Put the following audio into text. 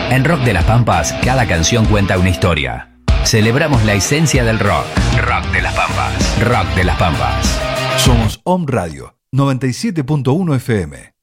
En Rock de las Pampas, cada canción cuenta una historia. Celebramos la esencia del rock. Rock de las Pampas. Rock de las Pampas. Somos Om Radio 97.1 FM.